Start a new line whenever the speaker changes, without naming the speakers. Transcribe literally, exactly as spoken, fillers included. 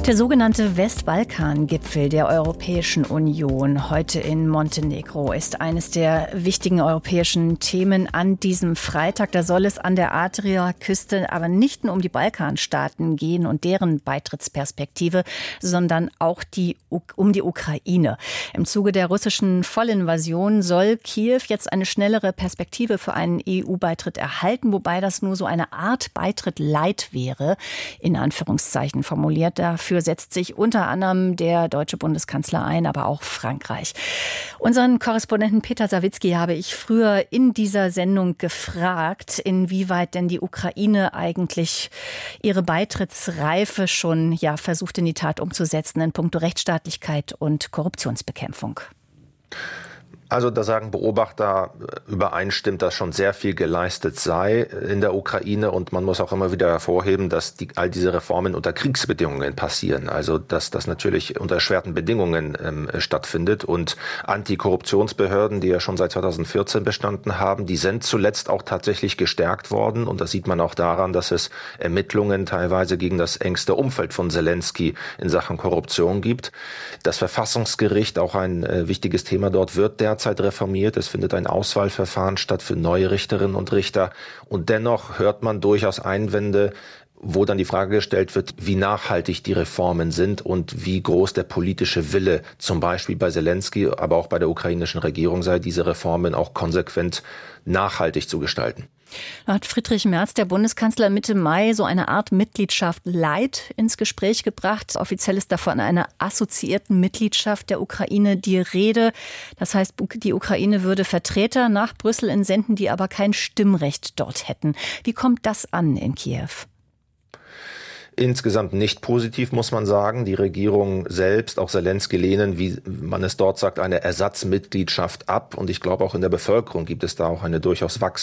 Der sogenannte Westbalkan-Gipfel der Europäischen Union heute in Montenegro ist eines der wichtigen europäischen Themen an diesem Freitag. Da soll es an der Adriaküste aber nicht nur um die Balkanstaaten gehen und deren Beitrittsperspektive, sondern auch die, um die Ukraine. Im Zuge der russischen Vollinvasion soll Kiew jetzt eine schnellere Perspektive für einen E U-Beitritt erhalten, wobei das nur so eine Art Beitritt light wäre, in Anführungszeichen formuliert. Dafür setzt sich unter anderem der deutsche Bundeskanzler ein, aber auch Frankreich. Unseren Korrespondenten Peter Sawicki habe ich früher in dieser Sendung gefragt, inwieweit denn die Ukraine eigentlich ihre Beitrittsreife schon ja versucht in die Tat umzusetzen in puncto Rechtsstaatlichkeit und Korruptionsbekämpfung.
Also da sagen Beobachter, übereinstimmt, dass schon sehr viel geleistet sei in der Ukraine, und man muss auch immer wieder hervorheben, dass die, all diese Reformen unter Kriegsbedingungen passieren. Also dass das natürlich unter erschwerten Bedingungen ähm, stattfindet, und Antikorruptionsbehörden, die ja schon seit zweitausendvierzehn bestanden haben, die sind zuletzt auch tatsächlich gestärkt worden, und das sieht man auch daran, dass es Ermittlungen teilweise gegen das engste Umfeld von Selenskyj in Sachen Korruption gibt. Das Verfassungsgericht, auch ein äh, wichtiges Thema dort, wird derzeit reformiert. Es findet ein Auswahlverfahren statt für neue Richterinnen und Richter. Und dennoch hört man durchaus Einwände, wo dann die Frage gestellt wird, wie nachhaltig die Reformen sind und wie groß der politische Wille zum Beispiel bei Selenskyj, aber auch bei der ukrainischen Regierung sei, diese Reformen auch konsequent nachhaltig zu gestalten.
Da hat Friedrich Merz, der Bundeskanzler, Mitte Mai so eine Art Mitgliedschaft light ins Gespräch gebracht. Offiziell ist davon einer assoziierten Mitgliedschaft der Ukraine die Rede. Das heißt, die Ukraine würde Vertreter nach Brüssel entsenden, die aber kein Stimmrecht dort hätten. Wie kommt das an in Kiew?
Insgesamt nicht positiv, muss man sagen. Die Regierung selbst, auch Selenskyj, lehnen, wie man es dort sagt, eine Ersatzmitgliedschaft ab. Und ich glaube, auch in der Bevölkerung gibt es da auch eine durchaus wachsende